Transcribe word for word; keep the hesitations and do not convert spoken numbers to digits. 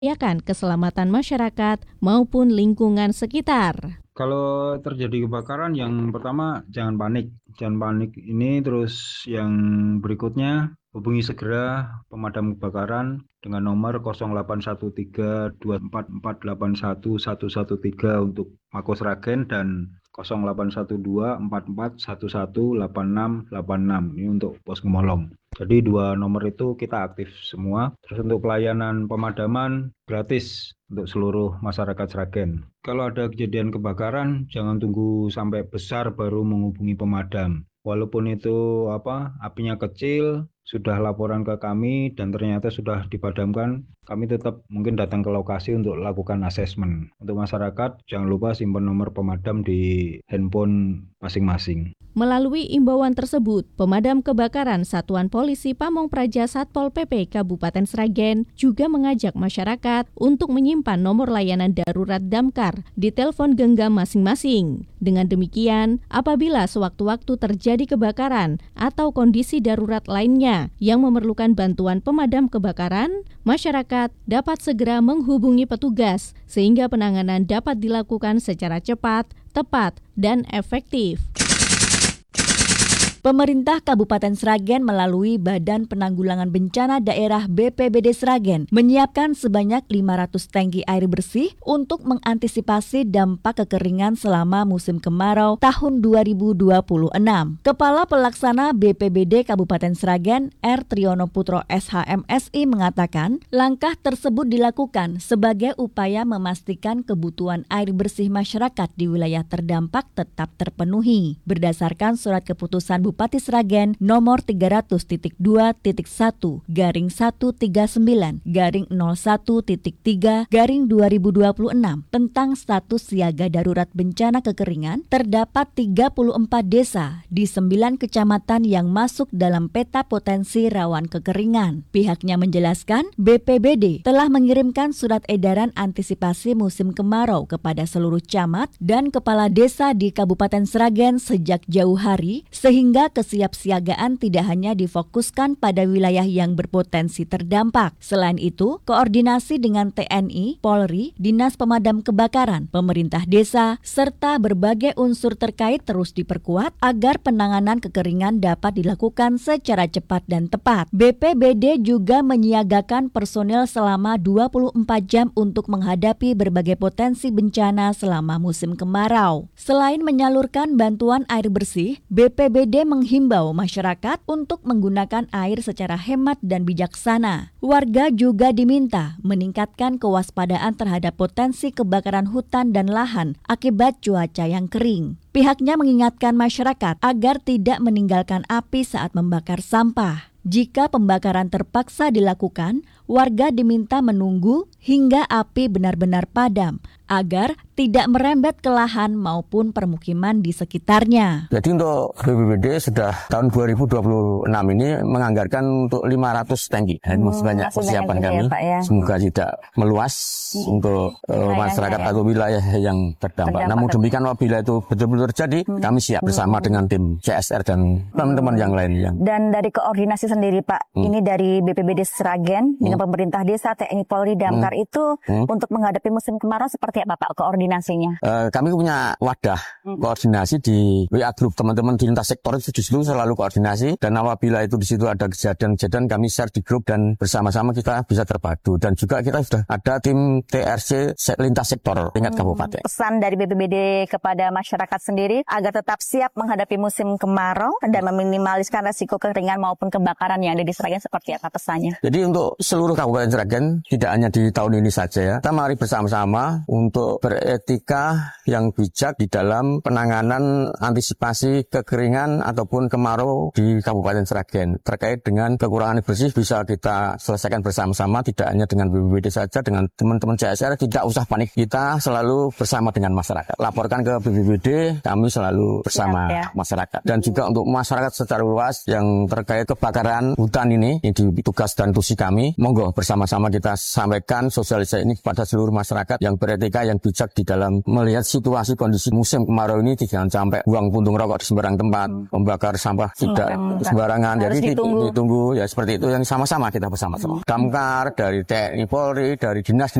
membahayakan keselamatan masyarakat maupun lingkungan sekitar. Kalau terjadi kebakaran, yang pertama jangan panik. Jangan panik ini, terus yang berikutnya hubungi segera pemadam kebakaran dengan nomor nol delapan satu tiga dua empat empat delapan satu satu satu tiga untuk Mako Sragen dan nol delapan satu dua empat empat satu satu delapan enam delapan enam ini untuk pos Gemolong. Jadi dua nomor itu kita aktif semua. Terus untuk pelayanan pemadaman gratis untuk seluruh masyarakat Sragen. Kalau ada kejadian kebakaran, jangan tunggu sampai besar baru menghubungi pemadam. Walaupun itu apa apinya kecil, sudah laporan ke kami dan ternyata sudah dipadamkan, kami tetap mungkin datang ke lokasi untuk lakukan asesmen. Untuk masyarakat, jangan lupa simpan nomor pemadam di handphone masing-masing. Melalui imbauan tersebut, pemadam kebakaran Satuan Polisi Pamong Praja Satpol P P Kabupaten Sragen juga mengajak masyarakat untuk menyimpan nomor layanan darurat damkar di telepon genggam masing-masing. Dengan demikian, apabila sewaktu-waktu terjadi kebakaran atau kondisi darurat lainnya yang memerlukan bantuan pemadam kebakaran, masyarakat dapat segera menghubungi petugas sehingga penanganan dapat dilakukan secara cepat, tepat, dan efektif. Pemerintah Kabupaten Sragen melalui Badan Penanggulangan Bencana Daerah B P B D Sragen menyiapkan sebanyak lima ratus tangki air bersih untuk mengantisipasi dampak kekeringan selama musim kemarau tahun dua ribu dua puluh enam. Kepala Pelaksana B P B D Kabupaten Sragen, R. Triyono Putro S H M S I mengatakan, langkah tersebut dilakukan sebagai upaya memastikan kebutuhan air bersih masyarakat di wilayah terdampak tetap terpenuhi. Berdasarkan surat keputusan Bupati Sragen nomor tiga ratus dua satu garing seratus tiga puluh sembilan garing nol satu tiga garing dua ribu dua puluh enam tentang status siaga darurat bencana kekeringan, terdapat tiga puluh empat desa di sembilan kecamatan yang masuk dalam peta potensi rawan kekeringan. Pihaknya menjelaskan B P B D telah mengirimkan surat edaran antisipasi musim kemarau kepada seluruh camat dan kepala desa di Kabupaten Sragen sejak jauh hari, sehingga kesiapsiagaan tidak hanya difokuskan pada wilayah yang berpotensi terdampak. Selain itu, koordinasi dengan T N I, Polri, Dinas Pemadam Kebakaran, pemerintah desa, serta berbagai unsur terkait terus diperkuat agar penanganan kekeringan dapat dilakukan secara cepat dan tepat. B P B D juga menyiagakan personel selama dua puluh empat jam untuk menghadapi berbagai potensi bencana selama musim kemarau. Selain menyalurkan bantuan air bersih, B P B D menghimbau masyarakat untuk menggunakan air secara hemat dan bijaksana. Warga juga diminta meningkatkan kewaspadaan terhadap potensi kebakaran hutan dan lahan akibat cuaca yang kering. Pihaknya mengingatkan masyarakat agar tidak meninggalkan api saat membakar sampah. Jika pembakaran terpaksa dilakukan, warga diminta menunggu hingga api benar-benar padam agar tidak merembet ke lahan maupun permukiman di sekitarnya. Jadi untuk B P B D sudah tahun dua ribu dua puluh enam ini menganggarkan untuk lima ratus tangki. Dan hmm, banyak persiapan kami. Ya, Pak, ya. Semoga tidak meluas hmm. untuk uh, masyarakat ya. Atau wilayah yang terdampak. terdampak Namun demikian apabila itu betul-betul terjadi, hmm. kami siap bersama hmm. dengan tim C S R dan teman-teman hmm. yang lain. Yang... Dan dari koordinasi sendiri Pak, hmm. ini dari B P B D Sragen hmm. dengan pemerintah desa, T N I, Polri, Damkar hmm. itu hmm. untuk menghadapi musim kemarau seperti apa Pak koordinasinya? Uh, kami punya wadah hmm. koordinasi di W A Group, teman-teman di lintas sektor itu justru selalu koordinasi, dan apabila itu di situ ada kejadian-kejadian kami share di grup dan bersama-sama kita bisa terpadu. Dan juga kita sudah ada tim T R C lintas sektor tingkat hmm. kabupaten. Pesan dari B P B D kepada masyarakat sendiri agar tetap siap menghadapi musim kemarau dan meminimaliskan resiko kekeringan maupun kebakaran yang ada di Sragen seperti apa pesannya? Jadi untuk seluruh Kabupaten Sragen, tidak hanya di tahun ini saja ya, kita mari bersama-sama untuk beretika yang bijak di dalam penanganan antisipasi kekeringan ataupun kemarau di Kabupaten Sragen. Terkait dengan kekurangan air bersih bisa kita selesaikan bersama-sama, tidak hanya dengan B P B D saja, dengan teman-teman C S R, tidak usah panik. Kita selalu bersama dengan masyarakat. Laporkan ke B P B D, kami selalu bersama ya, ya. masyarakat. Dan juga untuk masyarakat secara luas yang terkait kebakaran hutan ini, ini di tugas dan tusi kami, monggo bersama-sama kita sampaikan sosialisasi ini kepada seluruh masyarakat yang beretika, yang bijak di di dalam melihat situasi kondisi musim kemarau ini jangan sampai buang puntung rokok di sembarang tempat, hmm. membakar sampah tidak hmm. sembarangan. Harus Jadi ditunggu. ditunggu ya seperti itu yang sama-sama kita bersama-sama. Damkar dari T N I Polri, dari dinas